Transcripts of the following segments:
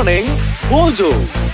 Morning Mojo.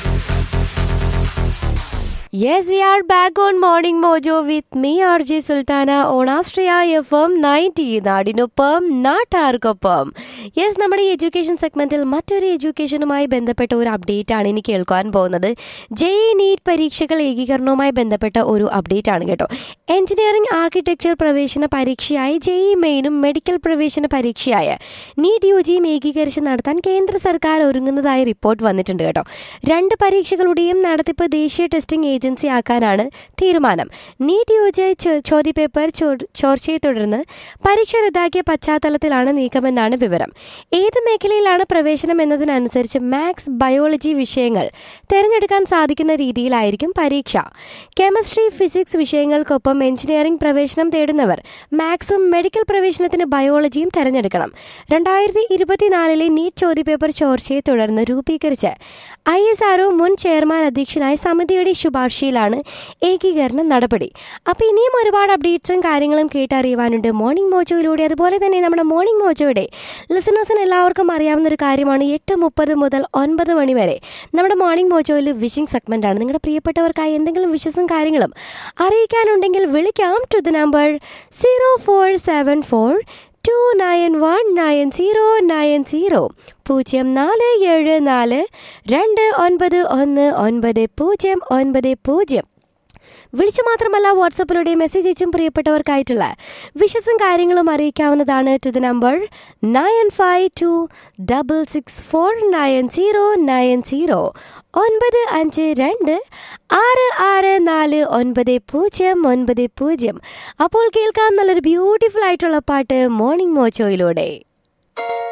Yes, we are back on Morning Mojo with me, RJ Sultana, on Astrea FM 90. നാടിനൊപ്പം നാട്ടാർക്കൊപ്പം. Yes, നമ്മുടെ ഈ education സെഗ്മെന്റിൽ മറ്റൊരു എഡ്യൂക്കേഷനുമായി ബന്ധപ്പെട്ട ഒരു അപ്ഡേറ്റ് ആണ് ഇനി കേൾക്കാൻ പോകുന്നത്. JEE നീറ്റ് പരീക്ഷകൾ ഏകീകരണവുമായി ബന്ധപ്പെട്ട ഒരു അപ്ഡേറ്റ് ആണ് കേട്ടോ. എഞ്ചിനീയറിംഗ് ആർക്കിടെക്ചർ പ്രവേശന പരീക്ഷയായ JEE മെയിനും മെഡിക്കൽ പ്രവേശന പരീക്ഷയായ നീറ്റ് UGയും ഏകീകരിച്ച് നടത്താൻ കേന്ദ്ര സർക്കാർ ഒരുങ്ങുന്നതായി റിപ്പോർട്ട് വന്നിട്ടുണ്ട് കേട്ടോ. രണ്ട് പരീക്ഷകളുടെയും നടത്തിപ്പ് ദേശീയ ടെസ്റ്റിംഗ് ഏജൻസി ആക്കാനാണ് തീരുമാനം. നീറ്റ് UGI ചോദ്യപേപ്പർ ചോർച്ചയെ തുടർന്ന് പരീക്ഷ റദ്ദാക്കിയ പശ്ചാത്തലത്തിലാണ് നീക്കമെന്നാണ് വിവരം. ഏത് മേഖലയിലാണ് പ്രവേശനം എന്നതിനനുസരിച്ച് മാത്സ്, ബയോളജി വിഷയങ്ങൾ തിരഞ്ഞെടുക്കാൻ സാധിക്കുന്ന രീതിയിലായിരിക്കും പരീക്ഷ. കെമിസ്ട്രി, ഫിസിക്സ് വിഷയങ്ങൾക്കൊപ്പം എഞ്ചിനീയറിംഗ് പ്രവേശനം തേടുന്നവർ മാത്സും മെഡിക്കൽ പ്രവേശനത്തിന് ബയോളജിയും തിരഞ്ഞെടുക്കണം. 2024 നീറ്റ് ചോദ്യപേപ്പർ ചോർച്ചയെ തുടർന്ന് രൂപീകരിച്ച ISRO മുൻ ചെയർമാൻ അധ്യക്ഷനായ സമിതിയുടെ ശുപാർശയിലാണ് ഏകീകരണ നടപടി. അപ്പോൾ ഇനിയും ഒരുപാട് അപ്ഡേറ്റ്സും കാര്യങ്ങളും കേട്ടറിയുവാനുണ്ട് മോർണിംഗ് മോജോയിലൂടെ. അതുപോലെ തന്നെ നമ്മുടെ മോർണിംഗ് മോജോയുടെ ലിസണേഴ്സിന് എല്ലാവർക്കും അറിയാവുന്ന ഒരു കാര്യമാണ് 8:30 മുതൽ 9 മണി വരെ നമ്മുടെ മോർണിംഗ് മോജോയിൽ വിഷിംഗ് സെഗ്മെന്റ് ആണ്. നിങ്ങളുടെ പ്രിയപ്പെട്ടവർക്കായി എന്തെങ്കിലും വിഷസും കാര്യങ്ങളും അറിയിക്കാനുണ്ടെങ്കിൽ വിളിക്കാം ടു ദ നമ്പർ 0474 2919090 0474 2919090. വിളിച്ചു മാത്രമല്ല വാട്സപ്പിലൂടെ മെസ്സേജ് അയച്ചും പ്രിയപ്പെട്ടവർക്കായിട്ടുള്ള വിഷസും കാര്യങ്ങളും അറിയിക്കാവുന്നതാണ് ടു ദ നമ്പർ 9526649090 9526649090. അപ്പോൾ കേൾക്കാം നല്ലൊരു ബ്യൂട്ടിഫുൾ ആയിട്ടുള്ള പാട്ട് മോർണിംഗ് മോജോയിലൂടെ.